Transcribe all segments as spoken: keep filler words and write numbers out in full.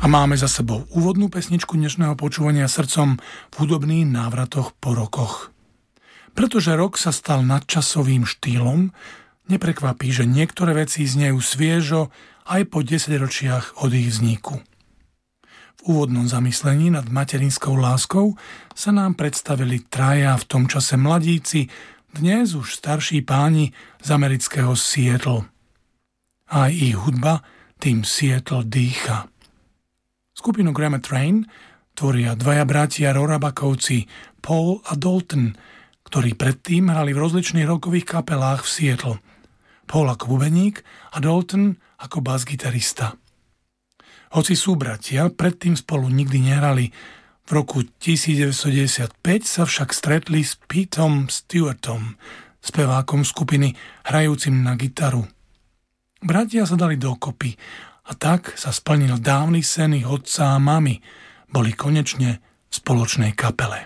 A máme za sebou úvodnú pesničku dnešného počúvania srdcom v hudobných návratoch po rokoch. Pretože rok sa stal nadčasovým štýlom, neprekvapí, že niektoré veci znejú sviežo aj po desaťročiach od ich vzniku. V úvodnom zamyslení nad materinskou láskou sa nám predstavili traja v tom čase mladíci, dnes už starší páni z amerického Seattle. A ich hudba tým Seattle dýcha. Skupinu Grammar Train tvoria dvaja bratia Rorabakovci Paul a Dalton, ktorí predtým hrali v rozličných rockových kapelách v Seattle. Paul ako bubeník a Dalton ako basgitarista. Hoci sú bratia, predtým spolu nikdy nehrali. V roku devätnásťstodeväťdesiatpäť sa však stretli s Petom Stewartom, spevákom skupiny hrajúcim na gitaru. Bratia sa dali dokopy a tak sa splnil dávny sen ich otca a mamy. Boli konečne v spoločnej kapele.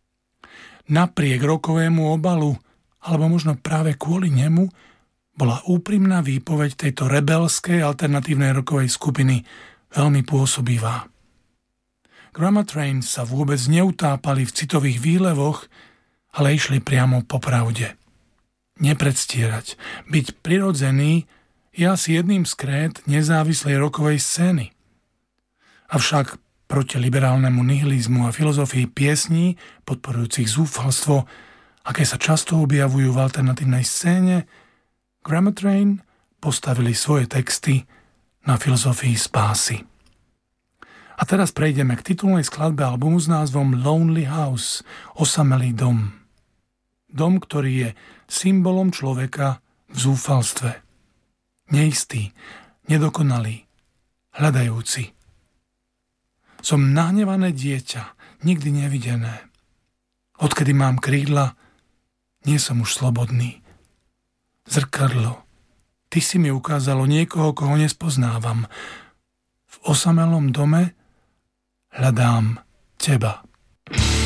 Napriek rockovému obalu, alebo možno práve kvôli nemu, bola úprimná výpoveď tejto rebelskej alternatívnej rockovej skupiny veľmi pôsobivá. Grammar Train sa vôbec neutápali v citových výlevoch, ale išli priamo po pravde. Nepredstierať, byť prirodzený je asi jedným z krét nezávislej rockovej scény. Avšak proti liberálnemu nihilizmu a filozofii piesní, podporujúcich zúfalstvo, aké sa často objavujú v alternatívnej scéne, Grammar Train postavili svoje texty na filozofii spásy. A teraz prejdeme k titulnej skladbe albumu s názvom Lonely House, osamelý dom. Dom, ktorý je symbolom človeka v zúfalstve. Neistý, nedokonalý, hľadajúci. Som nahnevané dieťa, nikdy nevidené. Odkedy mám krídla, nie som už slobodný. Zrkadlo, ty si mi ukázalo niekoho, koho nespoznávam. V osamelom dome hľadám teba.